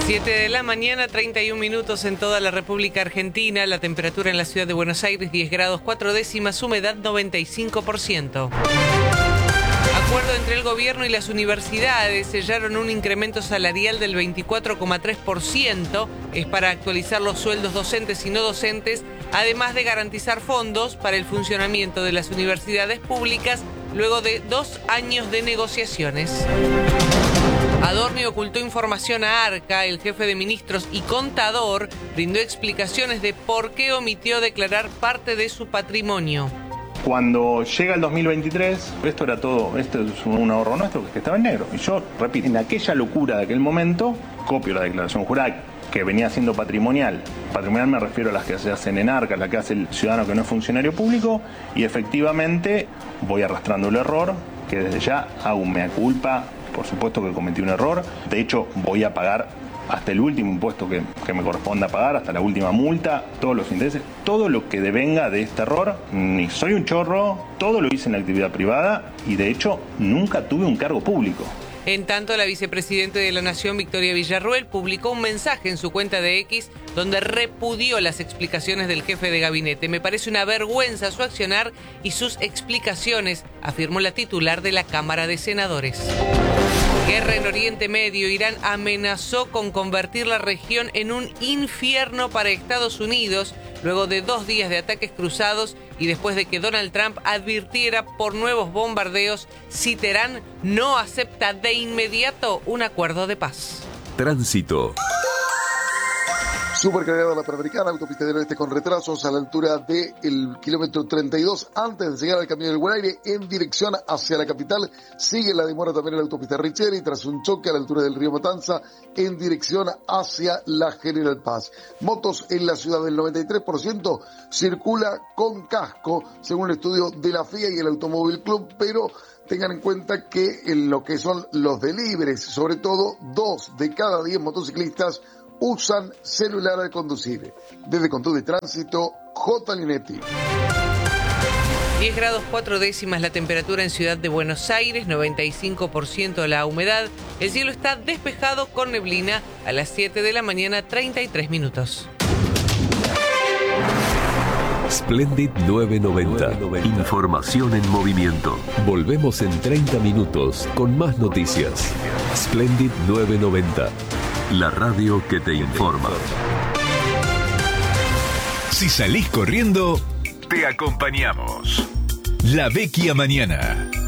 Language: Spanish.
7 de la mañana, 31 minutos en toda la República Argentina. La temperatura en la ciudad de Buenos Aires, 10 grados 4 décimas, humedad 95%. Acuerdo entre el gobierno y las universidades. Sellaron un incremento salarial del 24,3%. Es para actualizar los sueldos docentes y no docentes, además de garantizar fondos para el funcionamiento de las universidades públicas luego de 2 años de negociaciones. Adorni ocultó información a Arca. El jefe de ministros y contador brindó explicaciones de por qué omitió declarar parte de su patrimonio. Cuando llega el 2023, esto es un ahorro nuestro que estaba en negro. Y yo, repito, en aquella locura de aquel momento, copio la declaración jurada que venía siendo patrimonial. Patrimonial me refiero a las que se hacen en Arca, las que hace el ciudadano que no es funcionario público, y efectivamente voy arrastrando el error, que desde ya hago un mea culpa. Por supuesto que cometí un error. De hecho, voy a pagar hasta el último impuesto que me corresponda pagar, hasta la última multa, todos los intereses, todo lo que devenga de este error. Ni soy un chorro, todo lo hice en la actividad privada y de hecho nunca tuve un cargo público. En tanto, la vicepresidenta de la Nación, Victoria Villarruel, publicó un mensaje en su cuenta de X donde repudió las explicaciones del jefe de gabinete. Me parece una vergüenza su accionar y sus explicaciones, afirmó la titular de la Cámara de Senadores. Guerra en Oriente Medio. Irán amenazó con convertir la región en un infierno para Estados Unidos luego de 2 días de ataques cruzados y después de que Donald Trump advirtiera por nuevos bombardeos si Teherán no acepta de inmediato un acuerdo de paz. Tránsito. Supercargada la Panamericana, autopista del oeste con retrasos a la altura del kilómetro 32 antes de llegar al Camino del Buen Aire en dirección hacia la capital. Sigue la demora también en la autopista Richeri tras un choque a la altura del río Matanza en dirección hacia la General Paz. Motos en la ciudad del 93% circula con casco según el estudio de la FIA y el Automóvil Club, pero tengan en cuenta que en lo que son los deliveries, sobre todo 2 de cada 10 motociclistas usan celular al conducir. Desde Control de Tránsito, J. Linetti. 10 grados 4 décimas la temperatura en Ciudad de Buenos Aires, 95% la humedad. El cielo está despejado con neblina a las 7 de la mañana, 33 minutos. Splendid 990. Información en movimiento. Volvemos en 30 minutos con más noticias. Splendid 990. La radio que te informa. Si salís corriendo, te acompañamos. La Vecchia Mañana.